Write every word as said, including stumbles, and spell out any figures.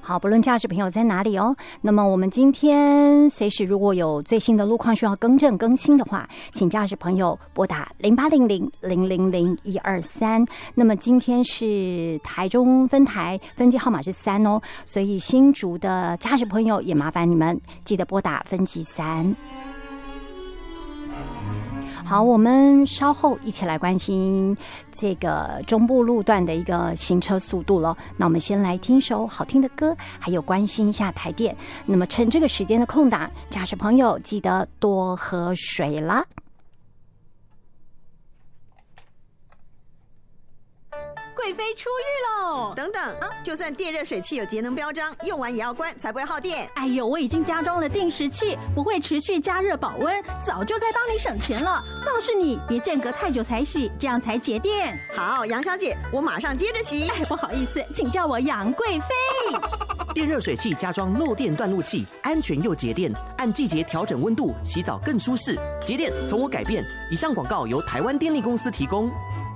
好，不论驾驶朋友在哪里哦。那么我们今天随时如果有最新的路况需要更正更新的话，请驾驶朋友拨打零八零零零零零一二三。那么今天是台中分台，分机号码是三哦，所以新竹的驾驶朋友也麻烦你们记得拨打分机三。好，我们稍后一起来关心这个中部路段的一个行车速度了。那我们先来听首好听的歌，还有关心一下台电。那么趁这个时间的空档，驾驶朋友记得多喝水啦。 贵妃出浴喽！等等啊，就算电热水器有节能标章，用完也要关，才不会耗电。 哎呦，我已经加装了定时器，不会持续加热保温，早就在帮你省钱了。倒是你别间隔太久才洗，这样才节电。 好，杨小姐，我马上接着洗。 哎，不好意思，请叫我杨贵妃。 电热水器加装漏电断路器，安全又节电，按季节调整温度，洗澡更舒适。节电从我改变。以上广告由台湾电力公司提供。